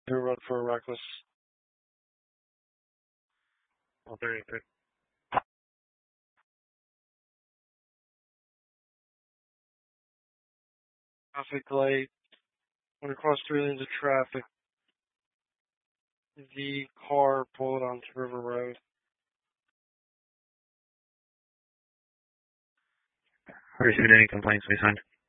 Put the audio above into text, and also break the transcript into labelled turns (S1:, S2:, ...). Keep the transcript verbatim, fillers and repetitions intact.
S1: Who run for a reckless?
S2: Oh, there you go.
S1: Traffic light. Went across three lanes of traffic. The car pulled onto River Road.
S2: I received any complaints, we signed.